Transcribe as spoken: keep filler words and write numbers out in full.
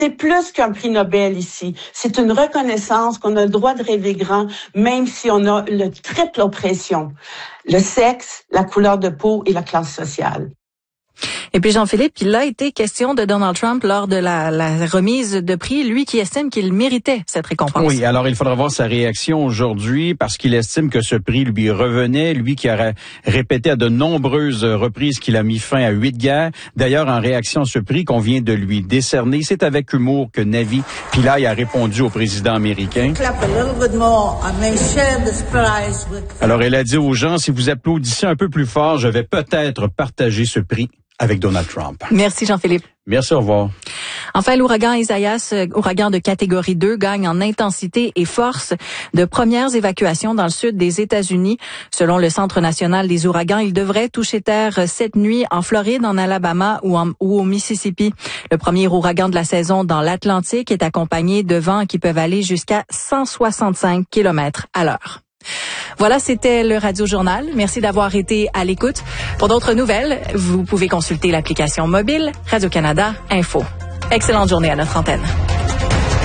C'est plus qu'un prix Nobel ici. C'est une reconnaissance qu'on a le droit de rêver grand, même si on a le triple oppression. Le sexe, la couleur de peau et la classe sociale. Et puis Jean-Philippe, il a été question de Donald Trump lors de la, la remise de prix, lui qui estime qu'il méritait cette récompense. Oui, alors il faudra voir sa réaction aujourd'hui parce qu'il estime que ce prix lui revenait, lui qui a répété à de nombreuses reprises qu'il a mis fin à huit guerres. D'ailleurs, en réaction à ce prix qu'on vient de lui décerner, c'est avec humour que Navi Pillay a répondu au président américain. Alors elle a dit aux gens, si vous applaudissez un peu plus fort, je vais peut-être partager ce prix avec Donald Trump. Merci Jean-Philippe. Merci, au revoir. Enfin, l'ouragan Isaias, ouragan de catégorie deux, gagne en intensité et force de premières évacuations dans le sud des États-Unis. Selon le Centre national des ouragans, il devrait toucher terre cette nuit en Floride, en Alabama ou, en, ou au Mississippi. Le premier ouragan de la saison dans l'Atlantique est accompagné de vents qui peuvent aller jusqu'à cent soixante-cinq kilomètres à l'heure. Voilà, c'était le Radio Journal. Merci d'avoir été à l'écoute. Pour d'autres nouvelles, vous pouvez consulter l'application mobile Radio-Canada Info. Excellente journée à notre antenne.